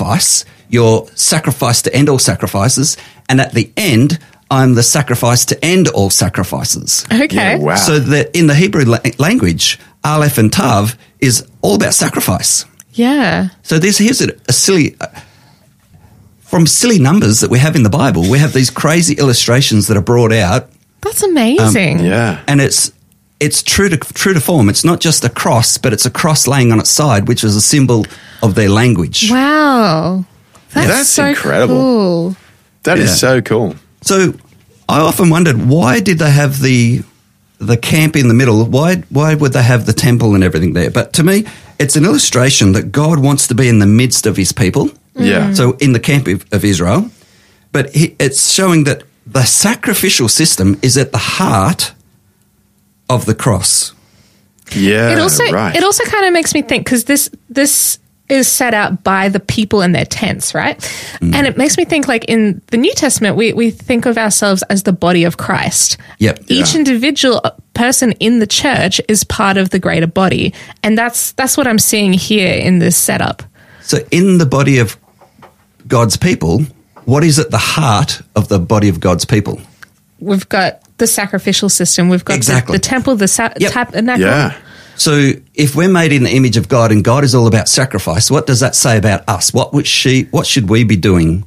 sacrifice. You're sacrifice to end all sacrifices. And at the end, I'm the sacrifice to end all sacrifices. Okay. Yeah, wow. So that in the Hebrew language, Aleph and Tav is all about sacrifice. Yeah. So here's a silly, from silly numbers that we have in the Bible, we have these crazy illustrations that are brought out. That's amazing. Yeah. And it's true to form. It's not just a cross, but it's a cross laying on its side, which is a symbol of their language. Wow. That's so incredible. Cool. That is so cool. So I often wondered, why did they have the camp in the middle? Why would they have the temple and everything there? But to me, it's an illustration that God wants to be in the midst of his people. Yeah. So in the camp of Israel. But it's showing that the sacrificial system is at the heart of the cross. Yeah, It also right. it also kind of makes me think, because this is set out by the people in their tents, right? And it makes me think, like, in the New Testament, we think of ourselves as the body of Christ. Yep. Each individual person in the church is part of the greater body, and that's what I'm seeing here in this setup. So in the body of God's people, what is at the heart of the body of God's people? We've got the sacrificial system. We've got Exactly. the temple, the tabernacle. Yeah. So if we're made in the image of God and God is all about sacrifice, what does that say about us? What should we be doing?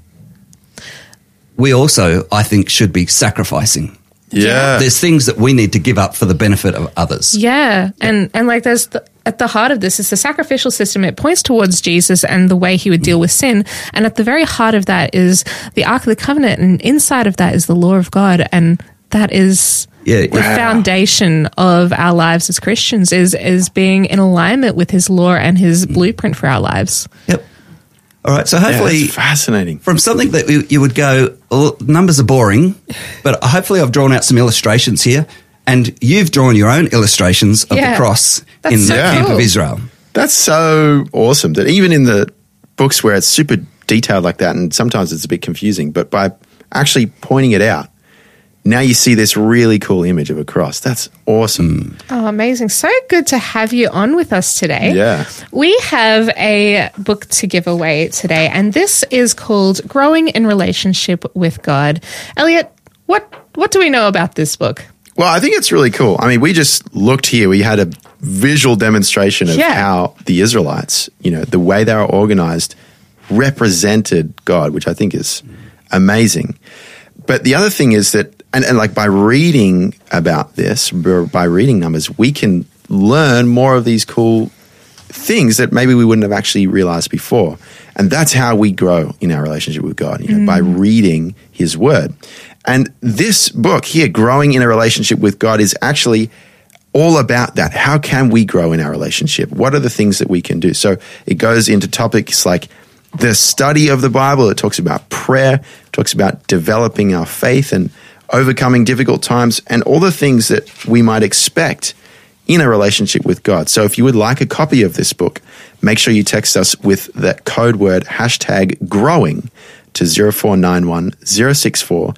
We also, I think, should be sacrificing. Yeah. There's things that we need to give up for the benefit of others. Yeah, and like there's at the heart of this is the sacrificial system. It points towards Jesus and the way he would deal with sin. And at the very heart of that is the Ark of the Covenant, and inside of that is the law of God, and that is the foundation of our lives as Christians, is being in alignment with his law and his blueprint for our lives. Yep. All right, so hopefully that's fascinating. from something that you would go, well, numbers are boring, but hopefully I've drawn out some illustrations here, and you've drawn your own illustrations of the cross That's in so the camp cool. of Israel. That's so awesome that even in the books where it's super detailed like that, and sometimes it's a bit confusing, but by actually pointing it out, now you see this really cool image of a cross. That's awesome. Oh, amazing. So good to have you on with us today. Yeah. We have a book to give away today, and this is called Growing in Relationship with God. Elliot, what do we know about this book? Well, I think it's really cool. I mean, we just looked here. We had a visual demonstration of how the Israelites, the way they were organized, represented God, which I think is amazing. But the other thing is that, and like by reading about this, by reading Numbers, we can learn more of these cool things that maybe we wouldn't have actually realized before. And that's how we grow in our relationship with God, by reading his word. And this book here, Growing in a Relationship with God, is actually all about that. How can we grow in our relationship? What are the things that we can do? So it goes into topics like the study of the Bible. It talks about prayer, it talks about developing our faith and overcoming difficult times, and all the things that we might expect in a relationship with God. So if you would like a copy of this book, make sure you text us with that code word #growing to 0491 064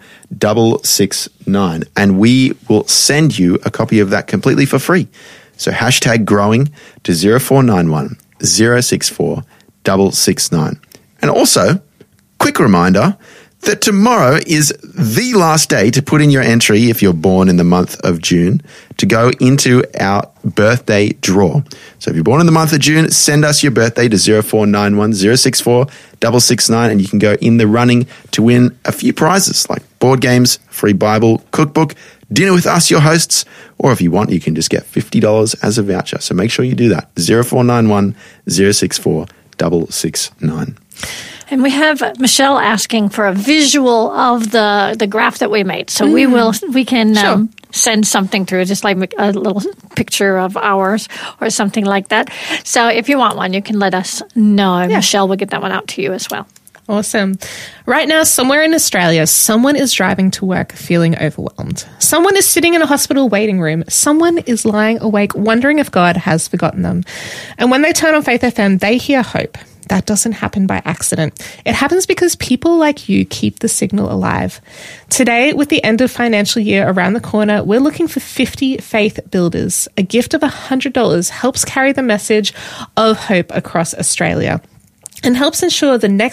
669, and we will send you a copy of that completely for free. So #growing to 0491 064 669. And also, quick reminder that tomorrow is the last day to put in your entry if you're born in the month of June to go into our birthday draw. So if you're born in the month of June, send us your birthday to 0491 064 669, and you can go in the running to win a few prizes like board games, free Bible, cookbook, dinner with us, your hosts, or if you want, you can just get $50 as a voucher. So make sure you do that. 0491 064 669. And we have Michelle asking for a visual of the graph that we made. So we can send something through, just like a little picture of ours or something like that. So if you want one, you can let us know. Yeah. Michelle will get that one out to you as well. Awesome. Right now, somewhere in Australia, someone is driving to work feeling overwhelmed. Someone is sitting in a hospital waiting room. Someone is lying awake wondering if God has forgotten them. And when they turn on Faith FM, they hear hope. That doesn't happen by accident. It happens because people like you keep the signal alive. Today, with the end of financial year around the corner, we're looking for 50 faith builders. A gift of $100 helps carry the message of hope across Australia and helps ensure the next